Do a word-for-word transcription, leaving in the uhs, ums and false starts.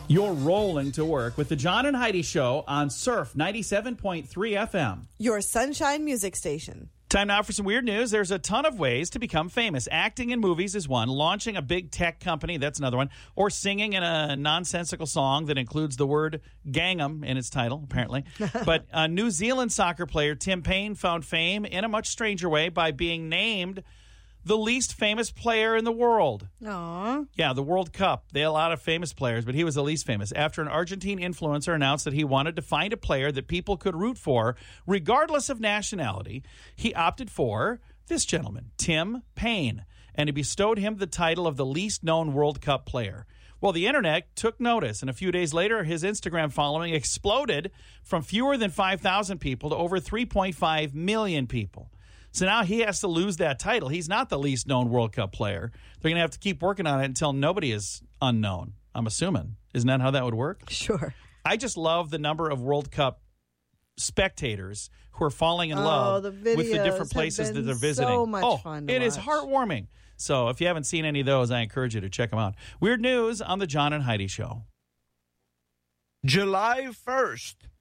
You're rolling to work with the John and Heidi Show on Surf ninety-seven point three F M. Your sunshine music station. Time now for some weird news. There's a ton of ways to become famous. Acting in movies is one. Launching a big tech company, that's another one. Or singing in a nonsensical song that includes the word Gangnam in its title, apparently. But a New Zealand soccer player, Tim Payne, found fame in a much stranger way by being named the least famous player in the world. Aww. Yeah, the World Cup. They had a lot of famous players, but he was the least famous. After an Argentine influencer announced that he wanted to find a player that people could root for, regardless of nationality, he opted for this gentleman, Tim Payne, and he bestowed him the title of the least known World Cup player. Well, the internet took notice, and a few days later, his Instagram following exploded from fewer than five thousand people to over three point five million people. So now he has to lose that title. He's not the least known World Cup player. They're going to have to keep working on it until nobody is unknown, I'm assuming. Isn't that how that would work? Sure. I just love the number of World Cup spectators who are falling in oh, love the with the different places that they're visiting. So much oh, fun to it watch. is heartwarming. So if you haven't seen any of those, I encourage you to check them out. Weird news on the John and Heidi Show. July first.